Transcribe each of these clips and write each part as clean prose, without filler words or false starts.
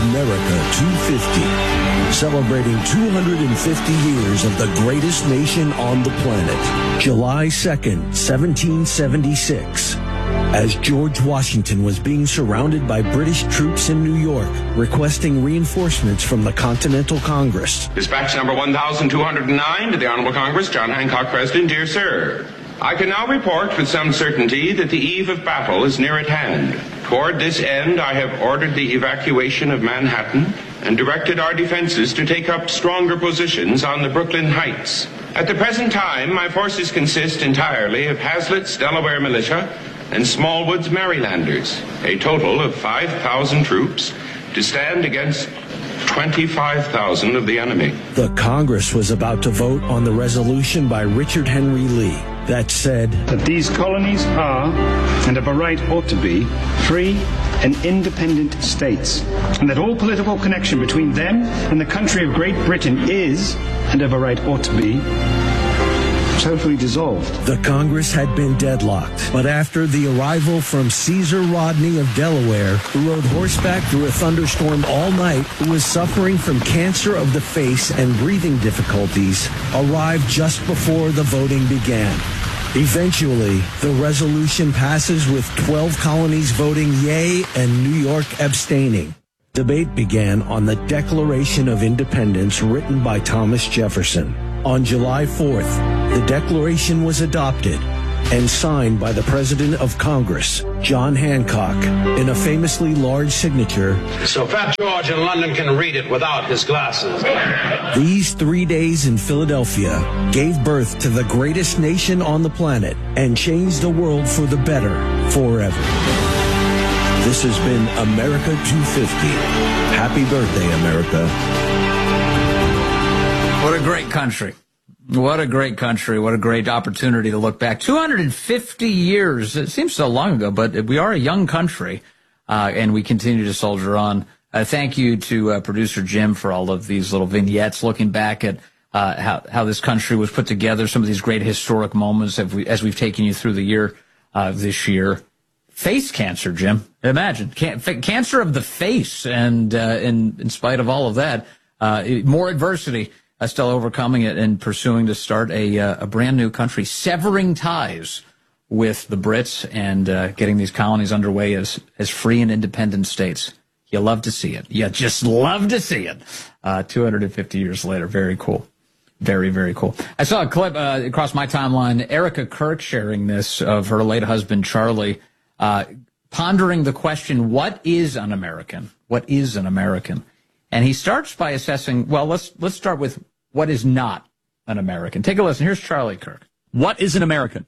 America 250, celebrating 250 years of the greatest nation on the planet. July 2nd, 1776. As George Washington was being surrounded by British troops in New York, requesting reinforcements from the Continental Congress. Dispatch number 1209 to the Honorable Congress, John Hancock, President. Dear Sir, I can now report with some certainty that the eve of battle is near at hand. Toward this end, I have ordered the evacuation of Manhattan and directed our defenses to take up stronger positions on the Brooklyn Heights. At the present time, my forces consist entirely of Hazlitt's Delaware militia and Smallwood's Marylanders, a total of 5,000 troops to stand against 25,000 of the enemy. The Congress was about to vote on the resolution by Richard Henry Lee that said that these colonies are, and of a right ought to be, free and independent states, and that all political connection between them and the country of Great Britain is, and of a right ought to be, totally dissolved. The Congress had been deadlocked, but after the arrival from Caesar Rodney of Delaware, who rode horseback through a thunderstorm all night, who was suffering from cancer of the face and breathing difficulties, arrived just before the voting began. Eventually, the resolution passes with 12 colonies voting yea and New York abstaining. Debate began on the Declaration of Independence written by Thomas Jefferson. On July 4th, the Declaration was adopted and signed by the President of Congress, John Hancock, in a famously large signature. So Fat George in London can read it without his glasses. These 3 days in Philadelphia gave birth to the greatest nation on the planet and changed the world for the better forever. This has been America 250. Happy birthday, America. What a great country. What a great country. What a great opportunity to look back. 250 years. It seems so long ago, but we are a young country, and we continue to soldier on. Thank you to producer Jim for all of these little vignettes looking back at how this country was put together, some of these great historic moments as we've taken you through the year this year. Face cancer, Jim. Imagine. Cancer of the face, and in spite of all of that, more adversity. Still overcoming it and pursuing to start a brand new country, severing ties with the Brits and getting these colonies underway as free and independent states. You love to see it. You just love to see it. 250 years later. Very cool. Very, very cool. I saw a clip across my timeline, Erica Kirk sharing this of her late husband, Charlie, pondering the question, what is an American? What is an American? And he starts by assessing, well, let's start with what is not an American. Take a listen. Here's Charlie Kirk. What is an American?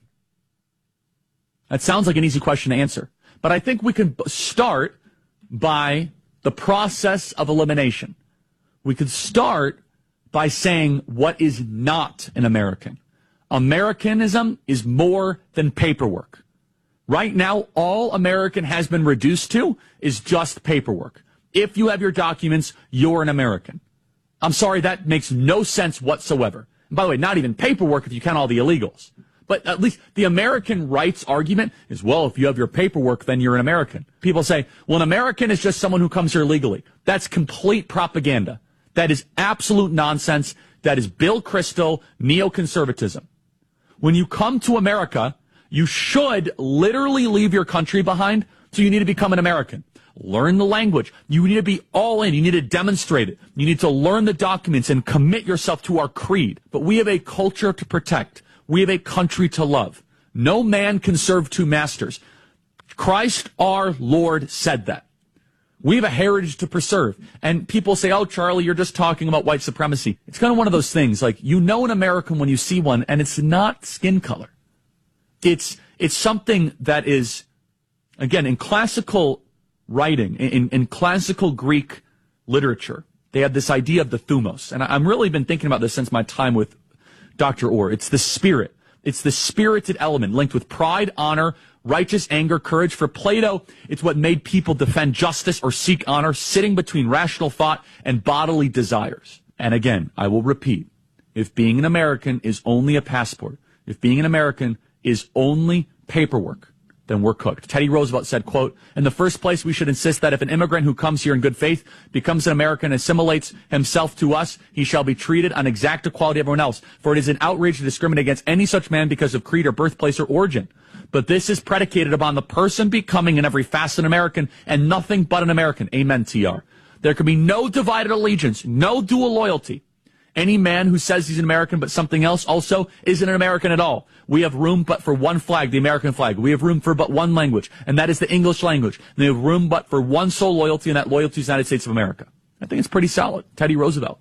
That sounds like an easy question to answer. But I think we can start by the process of elimination. We could start by saying what is not an American. Americanism is more than paperwork. Right now, all American has been reduced to is just paperwork. If you have your documents, you're an American. I'm sorry, that makes no sense whatsoever. And by the way, not even paperwork if you count all the illegals. But at least the American rights argument is, well, if you have your paperwork, then you're an American. People say, well, an American is just someone who comes here legally. That's complete propaganda. That is absolute nonsense. That is Bill Kristol neoconservatism. When you come to America, you should literally leave your country behind, so you need to become an American. Learn the language. You need to be all in. You need to demonstrate it. You need to learn the documents and commit yourself to our creed. But we have a culture to protect. We have a country to love. No man can serve two masters. Christ our Lord said that. We have a heritage to preserve. And people say, oh, Charlie, you're just talking about white supremacy. It's kind of one of those things, like, you know an American when you see one, and it's not skin color. It's something that is, again, in classical writing, in classical Greek literature, they had this idea of the thumos. And I've really been thinking about this since my time with Dr. Orr. It's the spirit. It's the spirited element linked with pride, honor, righteous anger, courage. For Plato, it's what made people defend justice or seek honor, sitting between rational thought and bodily desires. And again, I will repeat, if being an American is only a passport, if being an American is only paperwork, then we're cooked. Teddy Roosevelt said, quote, in the first place, we should insist that if an immigrant who comes here in good faith becomes an American and assimilates himself to us, he shall be treated on exact equality with everyone else. For it is an outrage to discriminate against any such man because of creed or birthplace or origin. But this is predicated upon the person becoming in every facet an American and nothing but an American. Amen, TR. There can be no divided allegiance, no dual loyalty. Any man who says he's an American but something else also isn't an American at all. We have room but for one flag, the American flag. We have room for but one language, and that is the English language. And we have room but for one sole loyalty, and that loyalty is the United States of America. I think it's pretty solid. Teddy Roosevelt.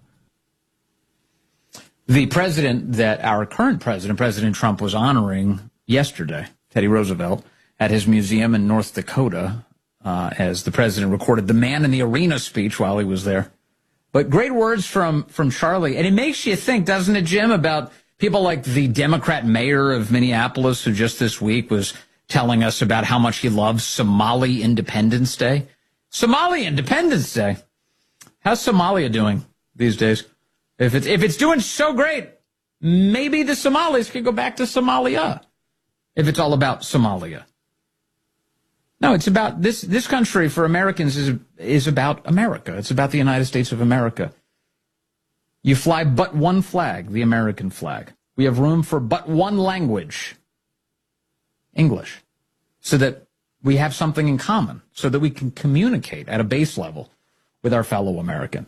The president that our current president, President Trump, was honoring yesterday, Teddy Roosevelt, at his museum in North Dakota, as the president recorded the Man in the Arena speech while he was there. But great words from Charlie. And it makes you think, doesn't it, Jim, about people like the Democrat mayor of Minneapolis, who just this week was telling us about how much he loves Somali Independence Day. Somali Independence Day. How's Somalia doing these days? If it's doing so great, maybe the Somalis could go back to Somalia. If it's all about Somalia. No, it's about this country for Americans is about America. It's about the United States of America. You fly but one flag, the American flag. We have room for but one language, English, so that we have something in common, so that we can communicate at a base level with our fellow American.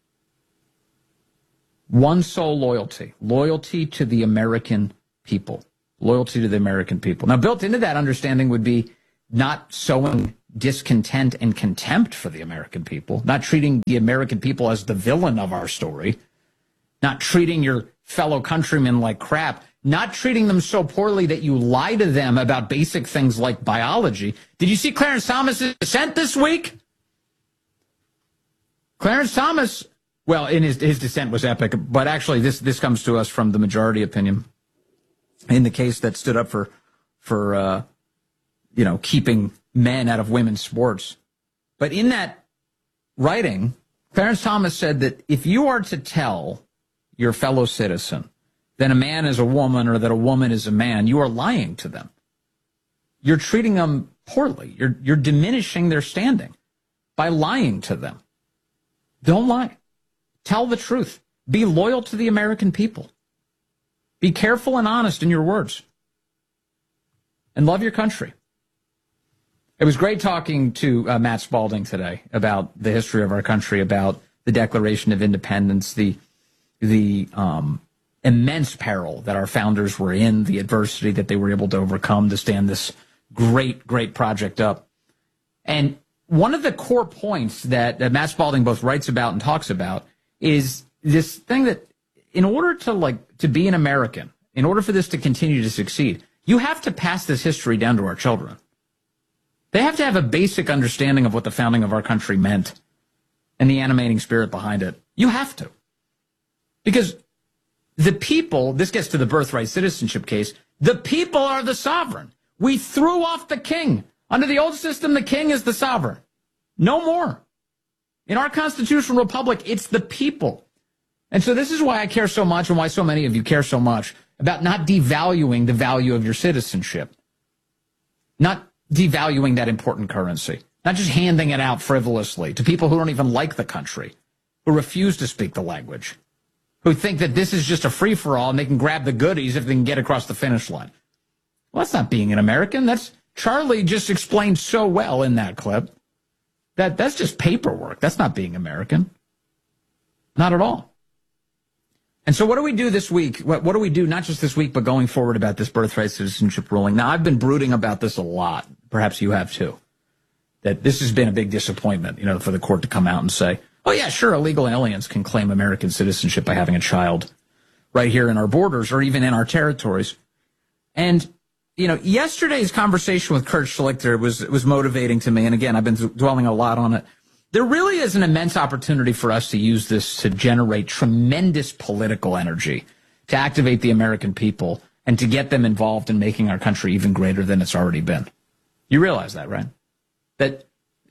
One sole loyalty, loyalty to the American people, loyalty to the American people. Now, built into that understanding would be not sowing discontent and contempt for the American people, not treating the American people as the villain of our story, not treating your fellow countrymen like crap, not treating them so poorly that you lie to them about basic things like biology. Did you see Clarence Thomas's dissent this week? Clarence Thomas, well, in his dissent was epic, but actually this comes to us from the majority opinion in the case that stood up for keeping men out of women's sports. But in that writing, Clarence Thomas said that if you are to tell your fellow citizen that a man is a woman or that a woman is a man, you are lying to them. You're treating them poorly. You're diminishing their standing by lying to them. Don't lie. Tell the truth. Be loyal to the American people. Be careful and honest in your words. And love your country. It was great talking to Matt Spalding today about the history of our country, about the Declaration of Independence, the immense peril that our founders were in, the adversity that they were able to overcome to stand this great, great project up. And one of the core points that Matt Spalding both writes about and talks about is this thing that in order to be an American, in order for this to continue to succeed, you have to pass this history down to our children. They have to have a basic understanding of what the founding of our country meant and the animating spirit behind it. You have to. Because the people, this gets to the birthright citizenship case, the people are the sovereign. We threw off the king. Under the old system, the king is the sovereign. No more. In our constitutional republic, it's the people. And so this is why I care so much and why so many of you care so much about not devaluing the value of your citizenship. Not devaluing that important currency. Not just handing it out frivolously to people who don't even like the country, who refuse to speak the language, who think that this is just a free-for-all and they can grab the goodies if they can get across the finish line. Well, that's not being an American. That's Charlie just explained so well in that clip that that's just paperwork. That's not being American. Not at all. And so what do we do this week? What do we do, not just this week, but going forward about this birthright citizenship ruling? Now, I've been brooding about this a lot. Perhaps you have too. That this has been a big disappointment, for the court to come out and say, oh, yeah, sure, illegal aliens can claim American citizenship by having a child right here in our borders or even in our territories. And, yesterday's conversation with Kurt Schlichter was motivating to me. And again, I've been dwelling a lot on it. There really is an immense opportunity for us to use this to generate tremendous political energy, to activate the American people, and to get them involved in making our country even greater than it's already been. You realize that, right? That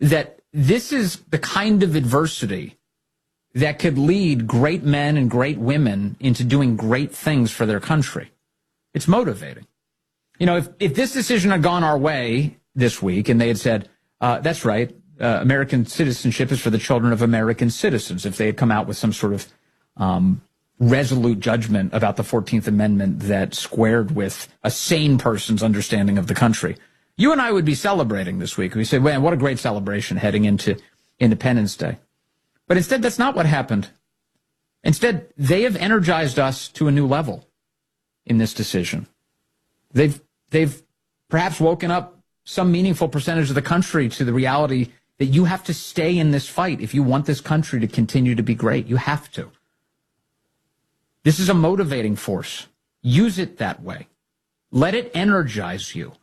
this is the kind of adversity that could lead great men and great women into doing great things for their country. It's motivating. If this decision had gone our way, this week, and they had said, that's right, American citizenship is for the children of American citizens, if they had come out with some sort of resolute judgment about the 14th Amendment that squared with a sane person's understanding of the country. You and I would be celebrating this week. We say, man, what a great celebration heading into Independence Day. But instead, that's not what happened. Instead, they have energized us to a new level in this decision. They've perhaps woken up some meaningful percentage of the country to the reality that you have to stay in this fight if you want this country to continue to be great. You have to. This is a motivating force. Use it that way. Let it energize you.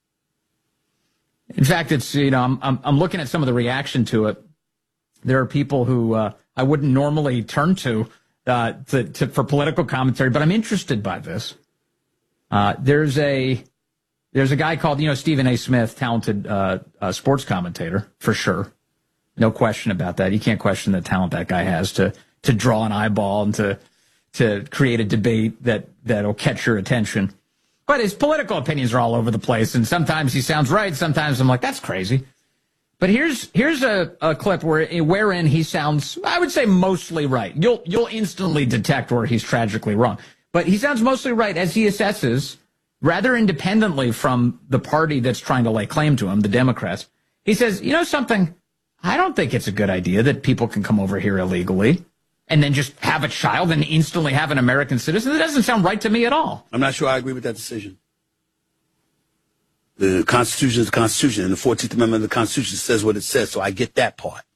In fact, it's, I'm looking at some of the reaction to it. There are people who I wouldn't normally turn to for political commentary, but I'm interested by this. There's a guy called, Stephen A. Smith, talented sports commentator, for sure. No question about that. You can't question the talent that guy has to draw an eyeball and to create a debate that'll catch your attention. But his political opinions are all over the place, and sometimes he sounds right, sometimes I'm like, that's crazy. But here's a clip wherein he sounds, I would say, mostly right. You'll instantly detect where he's tragically wrong. But he sounds mostly right as he assesses, rather independently from the party that's trying to lay claim to him, the Democrats. He says, you know something, I don't think it's a good idea that people can come over here illegally and then just have a child and instantly have an American citizen. That doesn't sound right to me at all. I'm not sure I agree with that decision. The Constitution is the Constitution, and the 14th Amendment of the Constitution says what it says, so I get that part.